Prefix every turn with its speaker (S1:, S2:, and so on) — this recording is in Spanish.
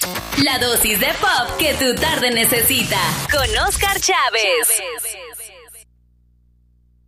S1: La dosis de pop que tu tarde necesita. Con Oscar Chávez.